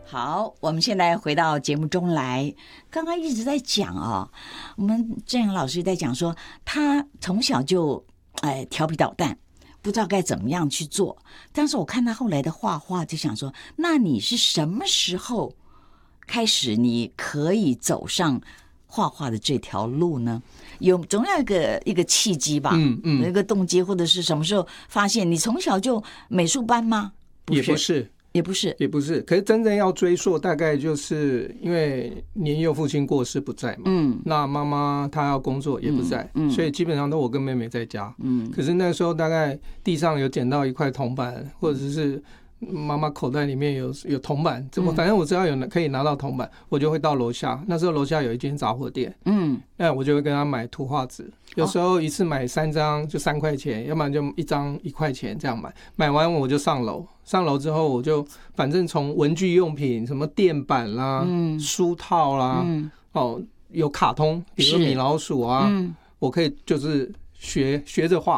好，我们现在回到节目中来。刚刚一直在讲我们郑阳老师在讲说，他从小就调皮捣蛋，不知道该怎么样去做。但是我看他后来的画画，就想说，那你是什么时候开始你可以走上画画的这条路呢？总要一个契机吧，有一个动机，或者是什么时候发现你从小就美术班吗？ 也不是。也不是，可是真正要追溯，大概就是因为年幼父亲过世不在嘛，那妈妈她要工作也不在，所以基本上都我跟妹妹在家，可是那时候大概地上有捡到一块铜板，或者是妈妈口袋里面有铜板，反正我只要可以拿到铜板，我就会到楼下。那时候楼下有一间杂货店，那我就会跟他买图画纸，有时候一次买3张就3块钱，要不然就1张1块钱这样买。买完我就上楼之后，我就反正从文具用品，什么垫板啦、书套啦，有卡通，比如说米老鼠啊，我可以就是学着画，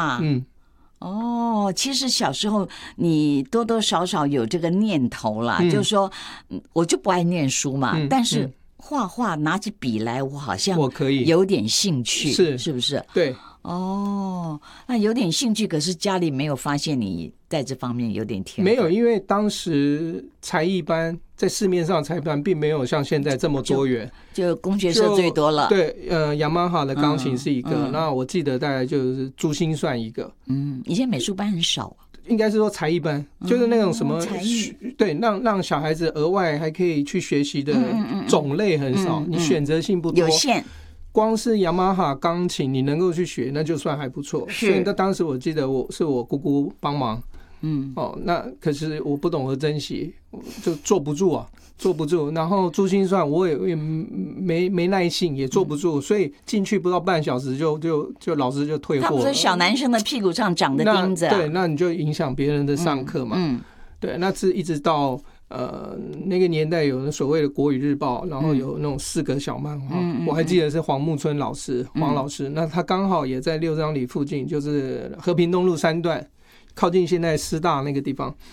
其实小时候你多多少少有这个念头啦，就是说我就不爱念书嘛，但是画画拿起笔来，我好像我可以有点兴趣，是不是？ 对。 那有点兴趣，可是家里没有发现你在这方面有点天分。 没有，因为当时才艺班在市面上才艺班并没有像现在这么多元， 就工学社最多了。 对，雅马哈的钢琴是一个，那我记得大概就是珠心算一个。 以前美术班很少。 应该是说才艺班，就是那种什么对，让小孩子额外还可以去学习的种类很少，你选择性不多， 有限。 光是雅马哈钢琴你能够去学，那就算还不错。所以当时我记得是我姑姑帮忙，那可是我不懂得珍惜，就坐不住。然后珠心算我也没耐性，也坐不住，所以进去不到半小时就老师就退货了。 他不是小男生的屁股上长的钉子对，那你就影响别人的上课嘛。对，那是一直到那个年代有所谓的国语日报，然后有那种4格小漫画，我还记得是黄木村老师黄老师，那他刚好也在6张里附近，就是和平东路3段靠近现在师大那个地方。